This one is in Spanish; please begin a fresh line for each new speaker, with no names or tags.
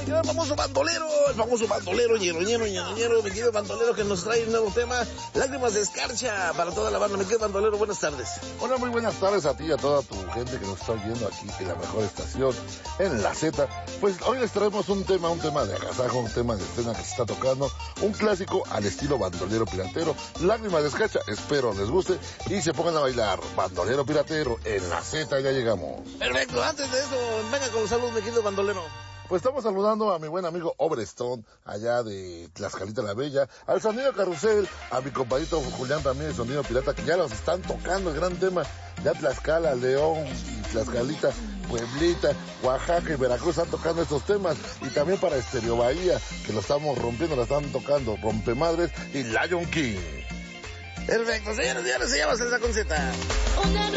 quedó el famoso bandolero, ñero, mi querido bandolero que nos trae un nuevo tema, Lágrimas de Escarcha, para toda la banda. Mi querido bandolero, buenas tardes.
Hola, muy buenas tardes a ti y a toda tu gente que nos está oyendo aquí en la mejor estación, en la Z. Pues hoy les traemos un tema de agasajo, un tema de escena que se está tocando, un clásico al estilo bandolero piratero, Lágrimas de Escarcha. Espero les guste y se pongan a bailar bandolero piratero en la Z. Ya llegamos.
Perfecto, antes de eso, venga con los saludos, mi querido bandolero.
Pues estamos saludando a mi buen amigo Obrestón, allá de Tlaxcalita la Bella, al Sonido Carrusel, a mi compadrito Julián también, el Sonido Pirata, que ya los están tocando, el gran tema, ya Tlaxcala, León, Tlaxcalita, Pueblita, Oaxaca y Veracruz están tocando estos temas, y también para Estéreo Bahía, que lo estamos rompiendo, lo están tocando, Rompemadres y Lion King.
Perfecto, señores, se llama Salsa con Z.